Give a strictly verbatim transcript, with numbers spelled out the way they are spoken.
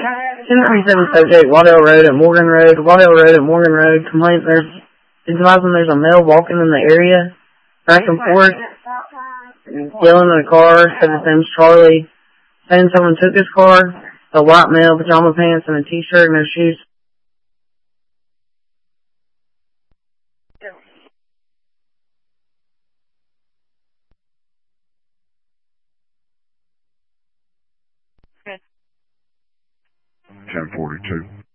ten thirty-seven subject, Waddell Road at Morgan Road. Waddell Road at Morgan Road. Complaint there's, advising there's a male walking in the area, back and forth, yelling in the car, said his name's Charlie, saying someone took his car, a white male, pajama pants, and a t-shirt, no shoes. ten forty-two.